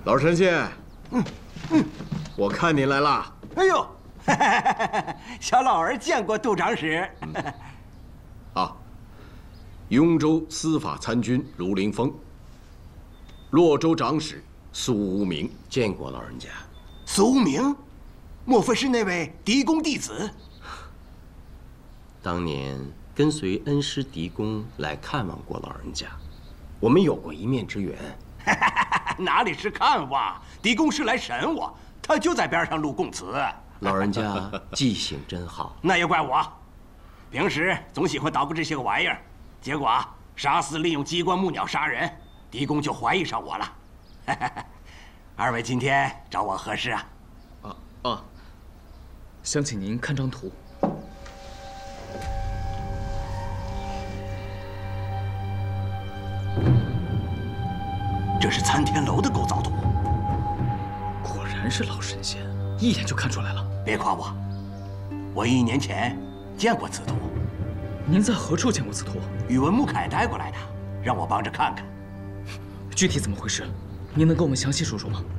老神仙，我看你来啦。 哎呦，小老儿见过杜长史。 啊，雍州司法参军卢凌风，洛州长史苏无名， 见过老人家。 苏无名，莫非是那位狄公弟子？ 当年跟随恩师狄公来看望过老人家，我们有过一面之缘。 哪里是看望，狄公是来审我，他就在边上录供词。 老人家记性真好。 那也怪我，平时总喜欢捣鼓这些个玩意儿，结果杀死利用机关木鸟杀人，狄公就怀疑上我了。二位今天找我何事啊？ 想请您看张图。 这是参天楼的构造图。 果然是老神仙，一眼就看出来了。 别夸我，我1年前见过此图。 您在何处见过此图？ 宇文穆凯带过来的，让我帮着看看。 具体怎么回事？您能跟我们详细说说吗？